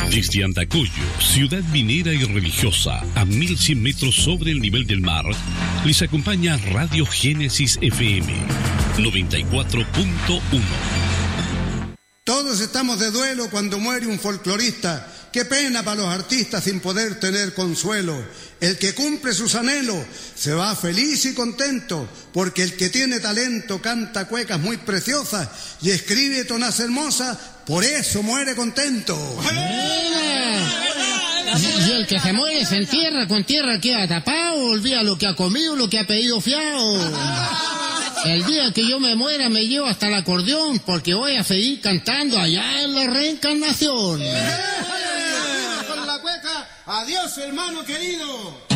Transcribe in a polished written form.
Desde Andacollo, ciudad minera y religiosa, a 1100 metros sobre el nivel del mar, les acompaña Radio Génesis FM 94.1. Todos estamos de duelo cuando muere un folclorista. Qué pena para los artistas sin poder tener consuelo. El que cumple sus anhelos se va feliz y contento, porque el que tiene talento canta cuecas muy preciosas y escribe tonas hermosas, por eso muere contento. Y el que se muere se entierra, con tierra queda tapado, olvida lo que ha comido, lo que ha pedido fiado. El día que yo me muera me llevo hasta el acordeón, porque voy a seguir cantando allá en la reencarnación. Con la cueca, adiós hermano querido.